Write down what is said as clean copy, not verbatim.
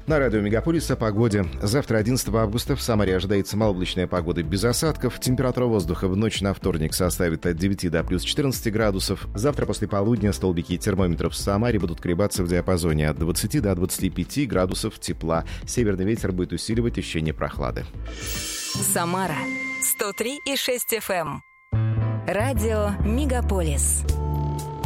На радио «Мегаполис» о погоде. Завтра, 11 августа, в Самаре ожидается малооблачная погода без осадков. Температура воздуха в ночь на вторник составит от 9 до плюс 14 градусов. Завтра после полудня столбики термометров в Самаре будут колебаться в диапазоне от 20 до 25 градусов тепла. Северный ветер будет усиливать ощущение прохлады. Самара 103,6 FM. Радио «Мегаполис».